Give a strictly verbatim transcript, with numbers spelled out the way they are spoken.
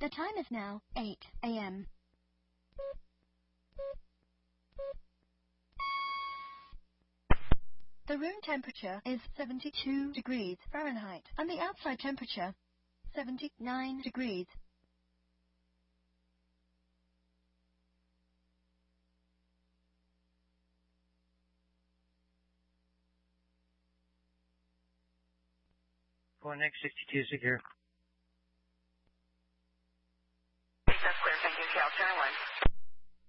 The time is now eight a m The room temperature is seventy-two degrees Fahrenheit, and the outside temperature, seventy-nine degrees. Four next sixty-two secure.